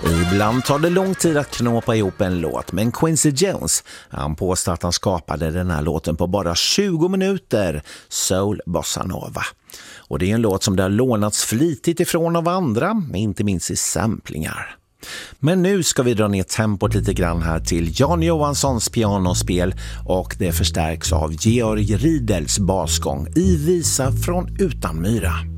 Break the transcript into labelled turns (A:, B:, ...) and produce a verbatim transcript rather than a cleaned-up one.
A: Ibland tar det lång tid att knåpa ihop en låt, men Quincy Jones, han påstår att han skapade den här låten på bara tjugo minuter, Soul Bossa Nova. Och det är en låt som det har lånats flitigt ifrån av andra, inte minst i samplingar. Men nu ska vi dra ner tempot lite grann här till Jan Johanssons pianospel, och det förstärks av Georg Riedels basgång i Visa från Utanmyra.